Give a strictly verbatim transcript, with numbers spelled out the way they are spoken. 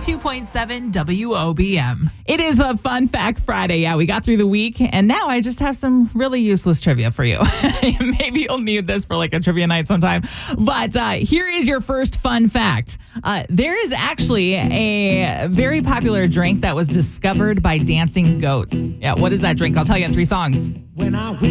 two point seven W O B M. It is a Fun Fact Friday. Yeah, we got through the week, and now I just have some really useless trivia for you. Maybe you'll need this for like a trivia night sometime. But uh, here is your first fun fact. Uh, there is actually a very popular drink that was discovered by dancing goats. Yeah, what is that drink? I'll tell you in three songs. When I